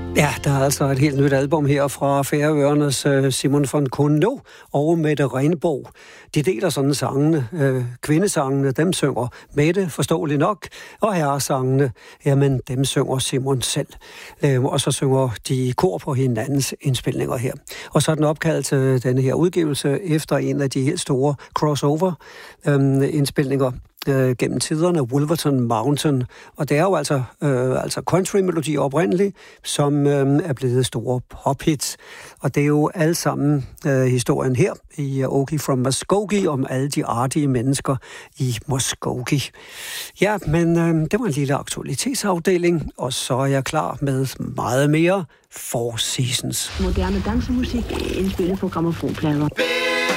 Ja, der er altså et helt nyt album her fra Færøernes Simon von Kono og Mette Renborg. De deler sådan sangene. Kvindesangene, dem synger Mette, forståeligt nok, og herresangene, jamen dem synger Simon selv. Og så synger de kor på hinandens indspilninger her. Og så er den opkaldt til denne her udgivelse efter en af de helt store crossover-indspilninger gennem tiderne, Wolverton Mountain. Og det er jo altså country-melodi oprindeligt, som er blevet store pop-hits. Og det er jo alle sammen historien her i Okie from Muskogee om alle de artige mennesker i Muskogee. Ja, men det var en lille aktualitetsafdeling, og så er jeg klar med meget mere Four Seasons. Moderne dansemusik indspillet på grammofonplader.